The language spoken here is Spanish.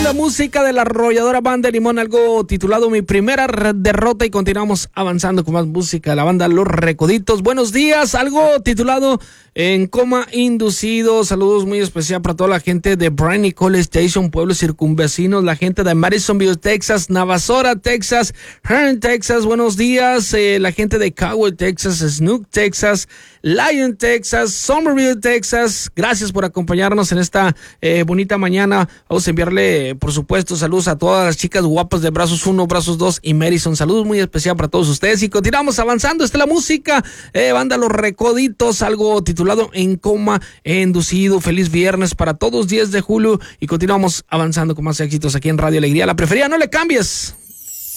la música de la arrolladora banda Limón, algo titulado Mi Primera Derrota, y continuamos avanzando con más música de la banda Los Recoditos. Buenos días, algo titulado En Coma Inducido. Saludos muy especial para toda la gente de Bryan Nicole Station, pueblos circunvecinos, la gente de Madisonville, Texas, Navasota, Texas, Hearn, Texas. Buenos días, la gente de Cowell, Texas, Snook, Texas, Lyon, Texas, Somerville, Texas. Gracias por acompañarnos en esta bonita mañana. Vamos a enviarle, por supuesto, saludos a todas las chicas guapas de Brazos 1, Brazos 2 y Madison. Saludos muy especial para todos ustedes. Y continuamos avanzando. Esta es la música, banda Los Recoditos, algo titulado En Coma Inducido. Feliz viernes para todos, 10 de julio. Y continuamos avanzando con más éxitos aquí en Radio Alegría. La preferida, no le cambies.